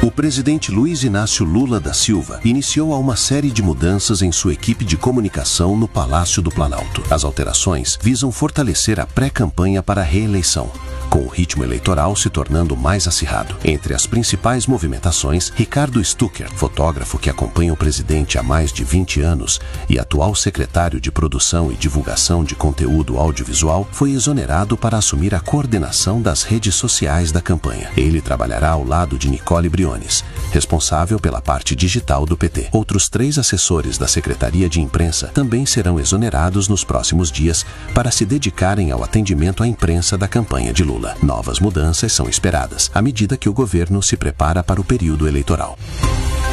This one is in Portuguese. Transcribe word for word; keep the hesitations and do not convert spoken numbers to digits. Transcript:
O presidente Luiz Inácio Lula da Silva iniciou uma série de mudanças em sua equipe de comunicação no Palácio do Planalto. As alterações visam fortalecer a pré-campanha para a reeleição, com o ritmo eleitoral se tornando mais acirrado. Entre as principais movimentações, Ricardo Stucker, fotógrafo que acompanha o presidente há mais de vinte anos e atual secretário de Produção e Divulgação de Conteúdo Audiovisual, foi exonerado para assumir a coordenação das redes sociais da campanha. Ele trabalhará ao lado de Nicole Briones, responsável pela parte digital do P T. Outros três assessores da Secretaria de Imprensa também serão exonerados nos próximos dias para se dedicarem ao atendimento à imprensa da campanha de Lula. Novas mudanças são esperadas à medida que o governo se prepara para o período eleitoral.